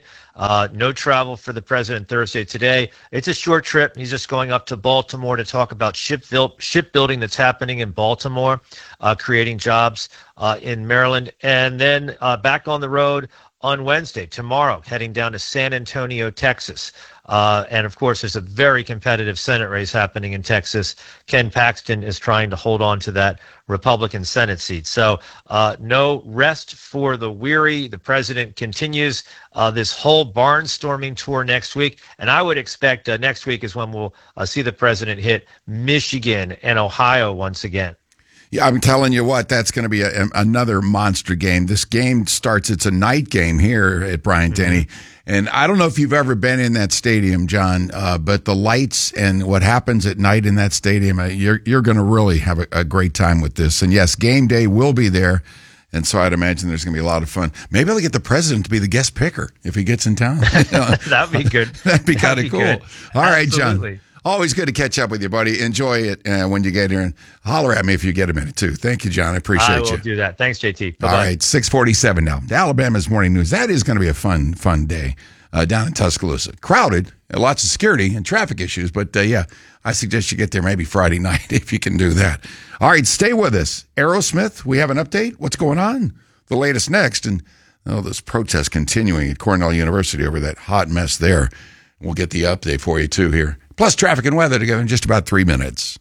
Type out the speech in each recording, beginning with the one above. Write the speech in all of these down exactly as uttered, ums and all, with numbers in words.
Uh, no travel for the president Thursday today. It's a short trip. He's just going up to Baltimore to talk about shipbuild, shipbuilding that's happening in Baltimore, uh, creating jobs uh, in Maryland. And then uh, back on the road on Wednesday, tomorrow, heading down to San Antonio, Texas. Uh, and, of course, there's a very competitive Senate race happening in Texas. Ken Paxton is trying to hold on to that Republican Senate seat. So uh, no rest for the weary. The president continues uh, this whole barnstorming tour next week. And I would expect uh, next week is when we'll uh, see the president hit Michigan and Ohio once again. Yeah, I'm telling you what, that's going to be a, another monster game. This game starts, it's a night game here at Bryant-Denny. Mm-hmm. And I don't know if you've ever been in that stadium, John, uh, but the lights and what happens at night in that stadium, uh, you're you're going to really have a, a great time with this. And yes, game day will be there. And so I'd imagine there's going to be a lot of fun. Maybe I'll get the president to be the guest picker if he gets in town. That'd be good. That'd be kind of cool. Good. All right, Absolutely. John. Always good to catch up with you, buddy. Enjoy it uh, when you get here, and holler at me if you get a minute, too. Thank you, John. I appreciate you. I will you. do that. Thanks, J T. Bye-bye. All right, six forty-seven now. Alabama's Morning News. That is going to be a fun, fun day uh, down in Tuscaloosa. Crowded, lots of security and traffic issues, but, uh, yeah, I suggest you get there maybe Friday night if you can do that. All right, stay with us. Aerosmith, we have an update. What's going on? The latest next, and oh, this protest continuing at Cornell University over that hot mess there. We'll get the update for you, too, here. Plus traffic and weather together in just about three minutes.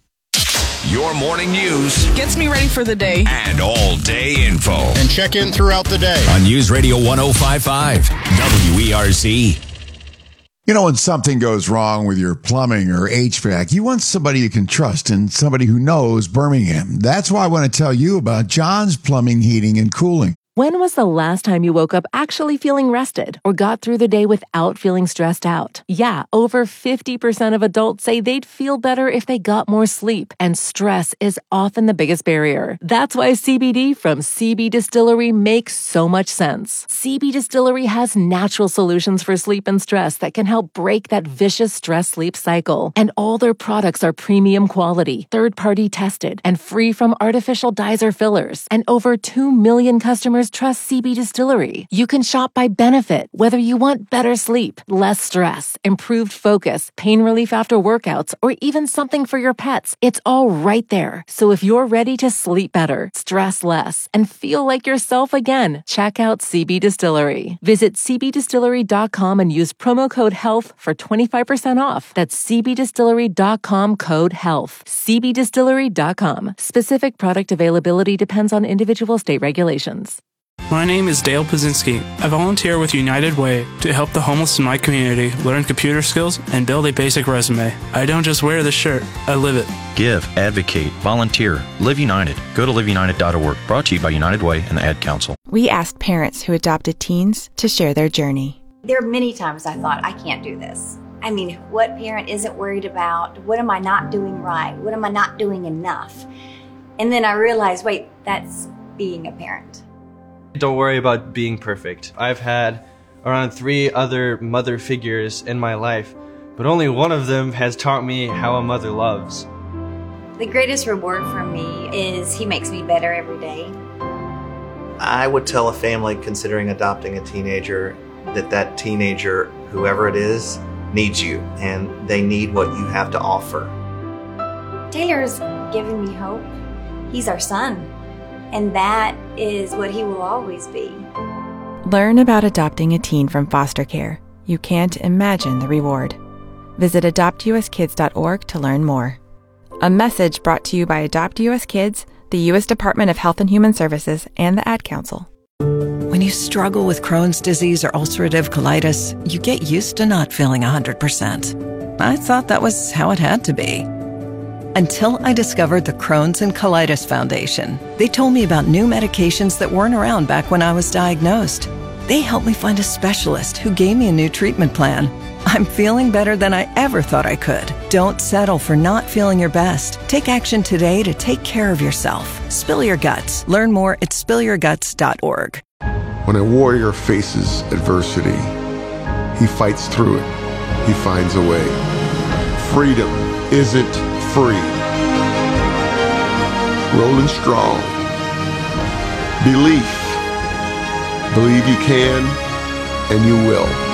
Your morning news gets me ready for the day. And all-day info. And check in throughout the day. On News Radio one oh five point five, W E R C. You know, when something goes wrong with your plumbing or H V A C, you want somebody you can trust and somebody who knows Birmingham. That's why I want to tell you about John's Plumbing, Heating, and Cooling. When was the last time you woke up actually feeling rested or got through the day without feeling stressed out? Yeah, over fifty percent of adults say they'd feel better if they got more sleep, and stress is often the biggest barrier. That's why C B D from C B Distillery makes so much sense. C B Distillery has natural solutions for sleep and stress that can help break that vicious stress-sleep cycle. And all their products are premium quality, third-party tested, and free from artificial dyes or fillers. And over two million customers trust C B Distillery. You can shop by benefit, whether you want better sleep, less stress, improved focus, pain relief after workouts, or even something for your pets. It's all right there. So if you're ready to sleep better, stress less, and feel like yourself again, check out C B Distillery. Visit c b distillery dot com and use promo code HEALTH for twenty-five percent off. That's c b distillery dot com code HEALTH. c b distillery dot com. Specific product availability depends on individual state regulations. My name is Dale Pazinski. I volunteer with United Way to help the homeless in my community learn computer skills and build a basic resume. I don't just wear the shirt, I live it. Give, advocate, volunteer, Live United. Go to live united dot org. Brought to you by United Way and the Ad Council. We asked parents who adopted teens to share their journey. There are many times I thought, I can't do this. I mean, what parent isn't worried about? What am I not doing right? What am I not doing enough? And then I realized, wait, that's being a parent. Don't worry about being perfect. I've had around three other mother figures in my life, but only one of them has taught me how a mother loves. The greatest reward for me is he makes me better every day. I would tell a family considering adopting a teenager that that teenager, whoever it is, needs you, and they need what you have to offer. Taylor's given me hope. He's our son. And that is what he will always be. Learn about adopting a teen from foster care. You can't imagine the reward. Visit adopt u s kids dot org to learn more. A message brought to you by Adopt U S Kids, the U S Department of Health and Human Services, and the Ad Council. When you struggle with Crohn's disease or ulcerative colitis, you get used to not feeling one hundred percent. I thought that was how it had to be. Until I discovered the Crohn's and Colitis Foundation. They told me about new medications that weren't around back when I was diagnosed. They helped me find a specialist who gave me a new treatment plan. I'm feeling better than I ever thought I could. Don't settle for not feeling your best. Take action today to take care of yourself. Spill your guts. Learn more at spill your guts dot org. When a warrior faces adversity, he fights through it. He finds a way. Freedom isn't free. Rolling strong. Belief. Believe you can, and you will.